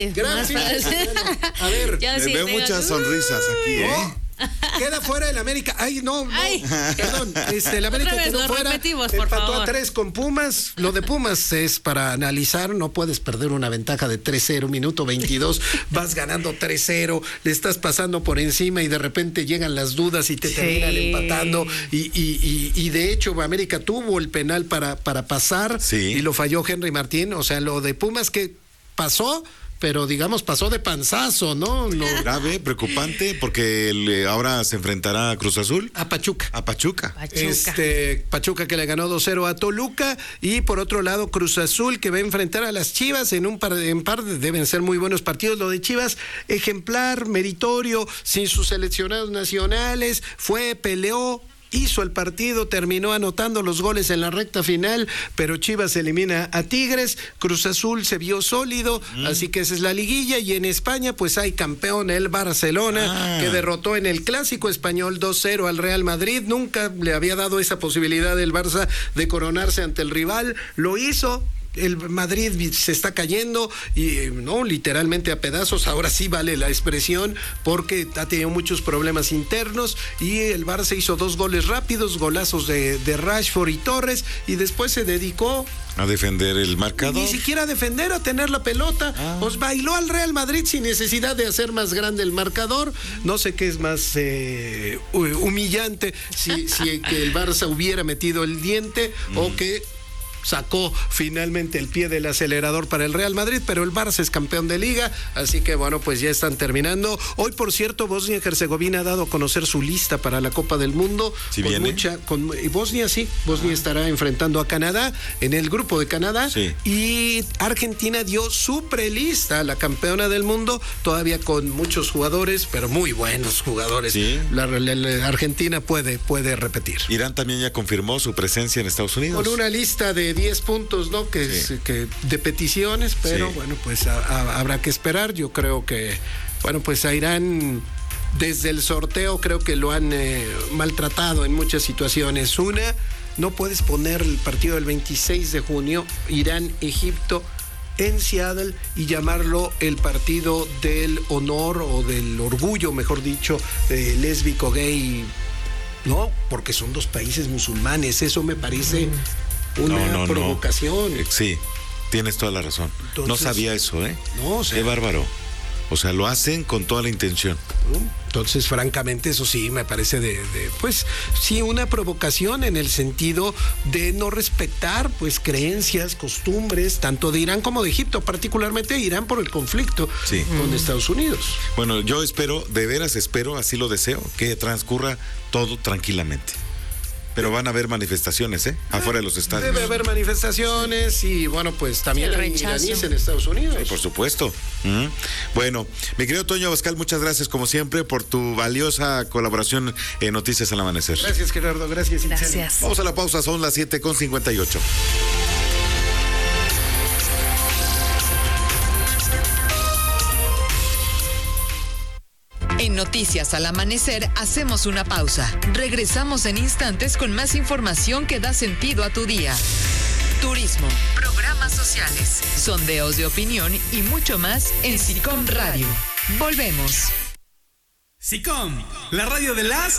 Gracias. A ver, Les veo muchas sonrisas aquí, ¿eh? Queda fuera el América. No. Perdón. El América quedó fuera. Empató a 3 con Pumas. Lo de Pumas es para analizar. No puedes perder una ventaja de 3-0, minuto 22. Vas ganando 3-0. Le estás pasando por encima y de repente llegan las dudas y te terminan empatando. Y de hecho, América tuvo el penal para pasar y lo falló Henry Martín. O sea, lo de Pumas que pasó, pero digamos pasó de panzazo, ¿no? Grave, preocupante, porque ahora se enfrentará a Cruz Azul. A Pachuca. Pachuca que le ganó 2-0 a Toluca, y por otro lado Cruz Azul que va a enfrentar a las Chivas en deben ser muy buenos partidos. Lo de Chivas, ejemplar, meritorio, sin sus seleccionados nacionales, peleó, hizo el partido, terminó anotando los goles en la recta final, pero Chivas elimina a Tigres. Cruz Azul se vio sólido, así que esa es la liguilla. Y en España pues hay campeón, el Barcelona, que derrotó en el Clásico Español 2-0 al Real Madrid. Nunca le había dado esa posibilidad el Barça de coronarse ante el rival, lo hizo. El Madrid se está cayendo y no literalmente a pedazos, ahora sí vale la expresión, porque ha tenido muchos problemas internos, y el Barça hizo 2 goles rápidos, golazos de Rashford y Torres, y después se dedicó a defender el marcador. Ni siquiera a defender, a tener la pelota. Pues bailó al Real Madrid sin necesidad de hacer más grande el marcador. No sé qué es más humillante, si que el Barça hubiera metido el diente o que sacó finalmente el pie del acelerador para el Real Madrid, pero el Barça es campeón de liga, así que bueno, pues ya están terminando. Hoy, por cierto, Bosnia y Herzegovina ha dado a conocer su lista para la Copa del Mundo. ¿Sí viene? Bosnia estará enfrentando a Canadá en el grupo de Canadá, y Argentina dio su prelista, la campeona del mundo, todavía con muchos jugadores, pero muy buenos jugadores. La Argentina puede repetir. Irán también ya confirmó su presencia en Estados Unidos. Con una lista de 10 puntos, ¿no? Que de peticiones, pero bueno, pues habrá que esperar. Yo creo que, bueno, pues a Irán desde el sorteo creo que lo han maltratado en muchas situaciones. Una, no puedes poner el partido del 26 de junio, Irán-Egipto, en Seattle, y llamarlo el partido del honor o del orgullo, mejor dicho, lésbico, gay. No, porque son 2 países musulmanes. Eso me parece una provocación. Sí, tienes toda la razón. Entonces, no sabía eso, ¿eh? No, o sea, qué bárbaro. O sea, lo hacen con toda la intención. Entonces, francamente, eso sí me parece pues, sí, una provocación en el sentido de no respetar, pues, creencias, costumbres, tanto de Irán como de Egipto, particularmente Irán por el conflicto con Estados Unidos. Bueno, yo espero, de veras espero, así lo deseo, que transcurra todo tranquilamente. Pero van a haber manifestaciones, afuera de los estadios. Debe haber manifestaciones y, bueno, pues también hay iraníes en Estados Unidos. Sí, por supuesto. Bueno, mi querido Toño Abascal, muchas gracias como siempre por tu valiosa colaboración en Noticias al Amanecer. Gracias, Gerardo. Gracias. Vamos a la pausa, son las 7:58. En Noticias al Amanecer hacemos una pausa. Regresamos en instantes con más información que da sentido a tu día. Turismo, programas sociales, sondeos de opinión y mucho más en SICOM Radio. Volvemos. SICOM, la radio de las